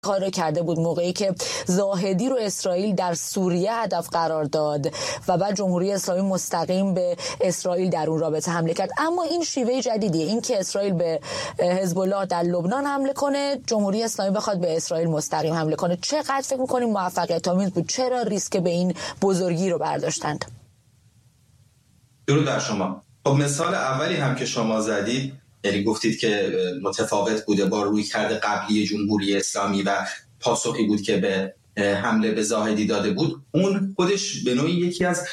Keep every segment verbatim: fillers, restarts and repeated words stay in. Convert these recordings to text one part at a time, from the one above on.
کار کرده بود موقعی که زاهدی رو اسرائیل در سوریه هدف قرار داد و بعد جمهوری اسلامی مستقیم به اسرائیل در اون رابطه حمله کرد. اما این شیوه جدیدیه، این که اسرائیل به حزب الله در لبنان حمله کنه، جمهوری اسلامی بخواد به اسرائیل مستقیم حمله کنه. چقدر فکر می‌کنیم موفقیت آمیز بود؟ چرا ریسک به این بزرگی رو برداشتند؟ درود بر شما. خب مثال اولی هم که شما زدید، یعنی گفتید که متفاوت بوده با رویکرد قبلی جمهوری اسلامی و پاسخی بود که به حمله به زاهدی داده بود، اون خودش به نوعی یکی از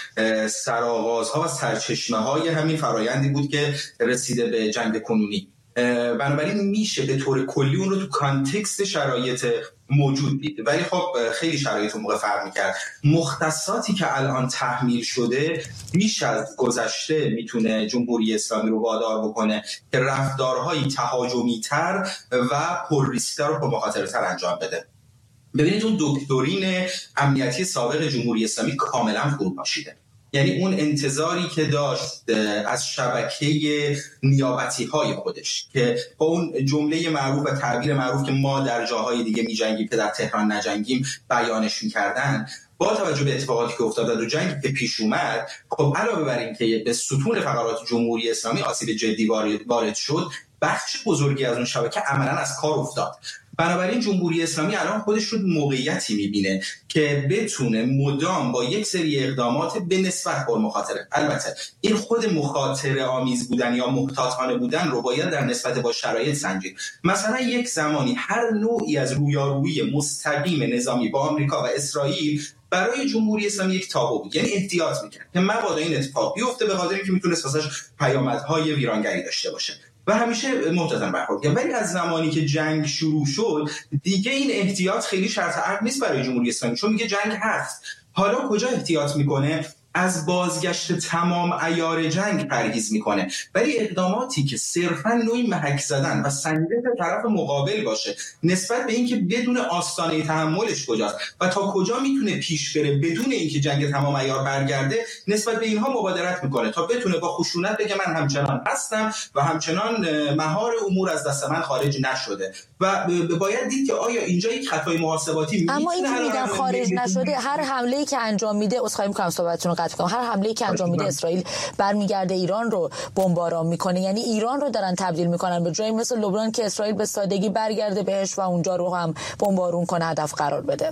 سرآغازها و سرچشمه‌های همین فرایندی بود که رسیده به جنگ کنونی. بنابراین میشه به طور کلی اون رو تو کانتکست شرایط موجود دید، ولی خب خیلی شرایط اون موقع فرق می‌کرد. مختصاتی که الان تحمیل شده بیش از گذشته میتونه جمهوری اسلامی رو وادار بکنه که رفتارهایی تهاجمی‌تر و پرریسک‌تر و پرمخاطره‌تر انجام بده. ببینید اون دکترین امنیتی سابق جمهوری اسلامی کاملا فروپاشیده. یعنی اون انتظاری که داشت از شبکه نیابتی های خودش که با اون جمله معروف و تعبیر معروف که ما در جاهای دیگه می جنگیم که در تهران نجنگیم بیانش می کردن، با توجه به اتفاقاتی که افتاد و جنگی که پیش اومد، خب علاوه بر این که به ستون فقرات جمهوری اسلامی آسیب جدی وارد شد، بخش بزرگی از اون شبکه عملاً از کار افتاد. بنابراین جمهوری اسلامی الان خودش رو موقعیتی میبینه که بتونه مدام با یک سری اقدامات به نسبت پرمخاطره، البته این خود مخاطره آمیز بودن یا محتاطانه بودن رو باید در نسبت با شرایط سنجید. مثلا یک زمانی هر نوعی از رویارویی مستقیم نظامی با آمریکا و اسرائیل برای جمهوری اسلامی یک تابو بود، یعنی احتیاط میکرد که مبادا این اتفاق بیفته، به خاطر اینکه میتونست واسش پیامدهای ویرانگری داشته باشه و همیشه محتاطانه برخورد کرد. ولی از زمانی که جنگ شروع شد دیگه این احتیاط خیلی شرط عقل نیست برای جمهوری اسلامی، چون میگه جنگ هست. حالا کجا احتیاط میکنه؟ از بازگشت تمام عیار جنگ پرهیز میکنه، ولی اقداماتی که صرفا نوعی محک زدن و سنجش طرف مقابل باشه نسبت به اینکه بدون آستانه تحملش کجاست و تا کجا میتونه پیش بره بدون اینکه جنگ تمام عیار برگرده، نسبت به اینها مبادرت میکنه تا بتونه با خشونت بگه من همچنان هستم و همچنان مهار امور از دست من خارج نشده. و باید دید که آیا اینجا یک خطای محاسباتی اما این که میگن خارج نشده، هر حمله‌ای که انجام میده، عذرخواهی می‌کنم صحبتتون رو قطع کنم، هر حمله‌ای که انجام میده اسرائیل برمیگرده ایران رو بمباران میکنه، یعنی ایران رو دارن تبدیل میکنن به جایی مثل لبنان که اسرائیل به سادگی برگرده بهش و اونجا رو هم بمبارون کنه، هدف قرار بده.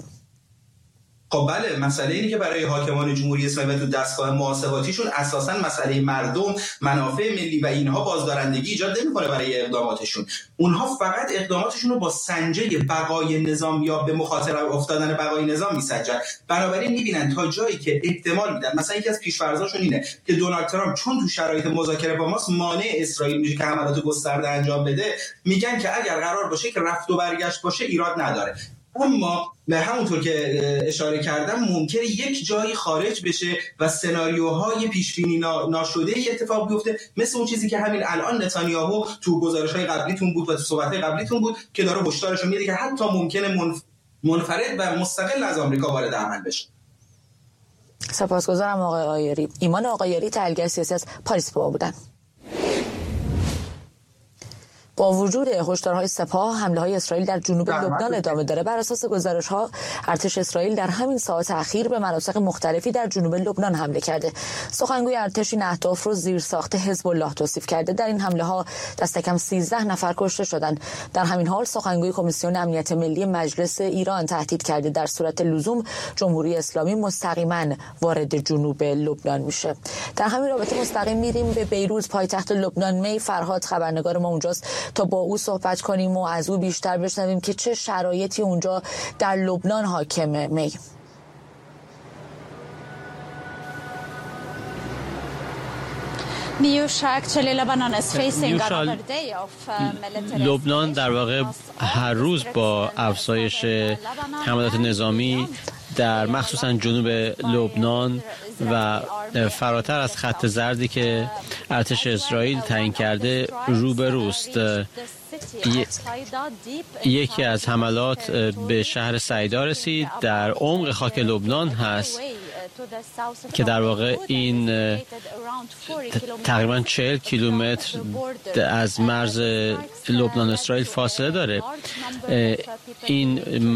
خب بله، مسئله اینه که برای حاکمان جمهوری اسلامی و تو دستگاه محاسباتیشون اساساً مسئله مردم، منافع ملی و اینها بازدارندگی ایجاد نمی‌کنه برای اقداماتشون. اونها فقط اقداماتشون رو با سنجه بقای نظام یا به مخاطره افتادن بقای نظام میسنجن. بنابراین می‌بینن تا جایی که احتمال میدن، مثلا یکی از پیش‌فرضاشون اینه که دونالد ترامپ چون تو شرایط مذاکره با ماست مانع اسرائیل میشه که حملات گسترده انجام بده، میگن که اگر قرار باشه که رفت و برگشت باشه ایراد نداره. اما به همونطور که اشاره کردم ممکنه یک جایی خارج بشه و سناریوهای پیشبینی ناشده ای اتفاق بیفته، مثل اون چیزی که همین الان نتانیاهو تو گزارش‌های قبلیتون بود و تو صحبت‌های قبلیتون بود که داره هشدارش میده که حتی ممکنه منفرد و مستقل از آمریکا وارد عمل بشه. سپاسگزارم آقای آیری. ایمان آقایری، تحلیلگر سیاسی از پاریس با بودن. با وجود هشدارهای سپاه، حمله‌های اسرائیل در جنوب لبنان ادامه داره. بر اساس گزارش‌ها ارتش اسرائیل در همین ساعات اخیر به مناطق مختلفی در جنوب لبنان حمله کرده. سخنگوی ارتش این اهداف رو زیرساخت حزب الله توصیف کرده. در این حمله‌ها دست کم سیزده نفر کشته شدند. در همین حال سخنگوی کمیسیون امنیت ملی مجلس ایران تهدید کرده در صورت لزوم جمهوری اسلامی مستقیما وارد جنوب لبنان میشه. در همین رابطه مستقیم میریم به بیروت، پایتخت لبنان. می فرهاد خبرنگار ما اونجاست تا با او صحبت کنیم و از او بیشتر بشنویم که چه شرایطی اونجا در لبنان حاکمه. می لبنان در واقع هر روز با افزایش حملات نظامی در مخصوصا جنوب لبنان و فراتر از خط زردی که ارتش اسرائیل تعیین کرده روبروست. یکی از حملات به شهر سیدا رسید، در عمق خاک لبنان هست که در واقع این تقریبا چهل کیلومتر از مرز لبنان اسرائیل فاصله داره. این